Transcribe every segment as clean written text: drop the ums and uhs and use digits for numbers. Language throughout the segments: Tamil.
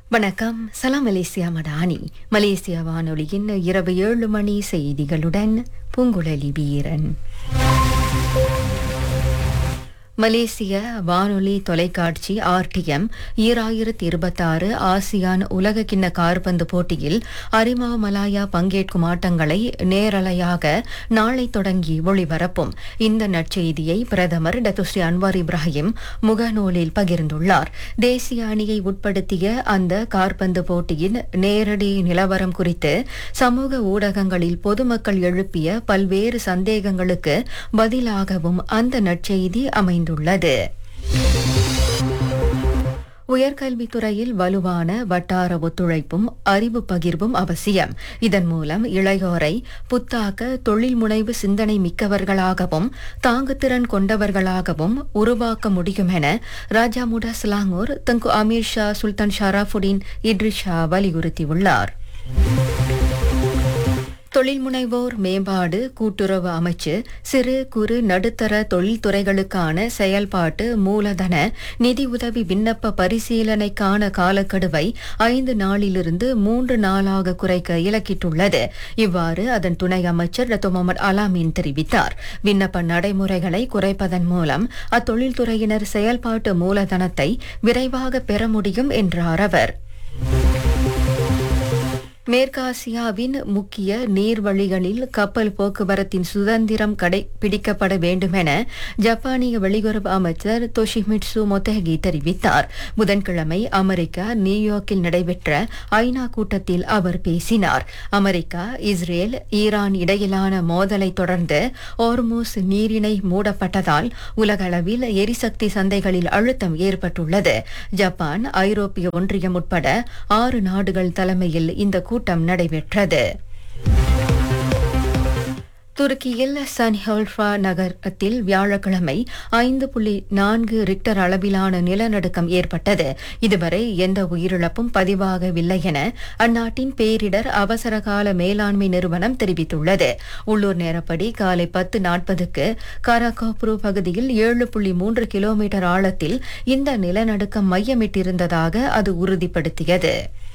வணக்கம். சலாம் மலேசியா மடானி. மலேசியா வானொலியின் இரவு 7 மணி செய்திகளுடன் பூங்குழலி வீரன். மலேசிய வானொலி தொலைக்காட்சி RTM 2026 ஆசியான் உலகக்கிண்ண காற்பந்து போட்டியில் அரிமா மலாயா பங்கேற்கும் ஆட்டங்களை நேரலையாக நாளை தொடங்கி ஒளிபரப்பும். இந்த நற்செய்தியை பிரதமர் டத்துஸ்ரீ அன்வார் இப்ராஹிம் முகநூலில் பகிர்ந்துள்ளார். தேசிய அணியை உட்படுத்திய அந்த காற்பந்து போட்டியின் நேரடி நிலவரம் குறித்து சமூக ஊடகங்களில் பொதுமக்கள் எழுப்பிய பல்வேறு சந்தேகங்களுக்கு பதிலாகவும் அந்த நற்செய்தி அமைந்துள்ளது. உயர்கல்வித்துறையில் வலுவான வட்டார ஒத்துழைப்பும் அறிவு பகிர்வும் அவசியம். இதன் மூலம் இளையோரை புத்தாக்க தொழில் முனைவு சிந்தனை மிக்கவர்களாகவும் தாங்குதிறன் கொண்டவர்களாகவும் உருவாக்க முடியும் என ராஜா முடா ஸ்லாங்கூர் தங்கு அமீர் ஷா சுல்தான் ஷராஃபுடின் இட்ரிஷா வலியுறுத்தியுள்ளார். தொழில் முனைவோர் மேம்பாடு கூட்டுறவு அமைச்சு சிறு குறு நடுத்தர தொழில்துறைகளுக்கான செயல்பாட்டு மூலதன நிதி உதவி விண்ணப்ப பரிசீலனைக்கான காலக்கெடுவை 5 நாளிலிருந்து 3 நாளாக குறைக்க இலக்கிட்டுள்ளது. இவ்வாறு அதன் துணை அமைச்சர் டத்தோ முகமது அலாமீன் தெரிவித்தார். விண்ணப்ப நடைமுறைகளை குறைப்பதன் மூலம் அத்தொழில்துறையினர் செயல்பாட்டு மூலதனத்தை விரைவாக பெற முடியும் என்றார் அவர். மேற்காசியாவின் முக்கிய நீர்வழிகளில் கப்பல் போக்குவரத்தின் சுதந்திரம் கடைபிடிக்கப்பட வேண்டுமென ஜப்பானிய வெளியுறவு அமைச்சர் தொஷிமிட்சு மொத்தேகி தெரிவித்தார். புதன்கிழமை அமெரிக்கா நியூயார்க்கில் நடைபெற்ற ஐநா கூட்டத்தில் அவர் பேசினார். அமெரிக்கா, இஸ்ரேல், ஈரான் இடையிலான மோதலை தொடர்ந்து ஓர்மூஸ் நீரிணை மூடப்பட்டதால் உலகளவில் எரிசக்தி சந்தைகளில் அழுத்தம் ஏற்பட்டுள்ளது. ஜப்பான், ஐரோப்பிய ஒன்றியம் உட்பட 6 நாடுகள் தலைமையில் இந்த கூட்டம் நடைபெற்றது. துருக்கியில் சன்ஹோல்ஃபா நகரத்தில் வியாழக்கிழமை 5.4 ரிக்டர் அளவிலான நிலநடுக்கம் ஏற்பட்டது. இதுவரை எந்த உயிரிழப்பும் பதிவாகவில்லை என அந்நாட்டின் பேரிடர் அவசரகால மேலாண்மை நிறுவனம் தெரிவித்துள்ளது. உள்ளூர் நேரப்படி காலை 10:40க்கு காராகோப்ரு பகுதியில் 7.3 கிலோமீட்டர் ஆழத்தில் இந்த நிலநடுக்கம் மையமிட்டிருந்ததாக அது உறுதிப்படுத்தியது.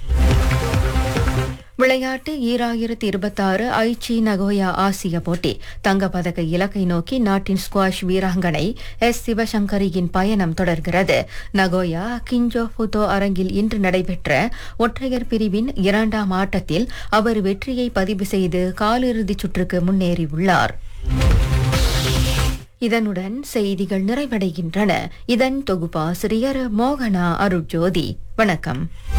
விளையாட்டு 2026 ஐச்சி நகோயா ஆசிய போட்டி தங்கப்பதக்க இலக்கை நோக்கி நாட்டின் ஸ்குவாஷ் வீராங்கனை சிவசங்கரியின் பயணம் தொடர்கிறது. நகோயா கிஞ்சோ புதோ அரங்கில் இன்று நடைபெற்ற ஒற்றையர் பிரிவின் 2ஆம் ஆட்டத்தில் அவர் வெற்றியை பதிவு செய்து காலிறுதிச் சுற்றுக்கு முன்னேறியுள்ளார். இதனுடன் செய்திகள் நிறைவடைகின்றன. இதன் தொகுப்பாசிரியர் மோகனா அருட்ஜோதி. வணக்கம்.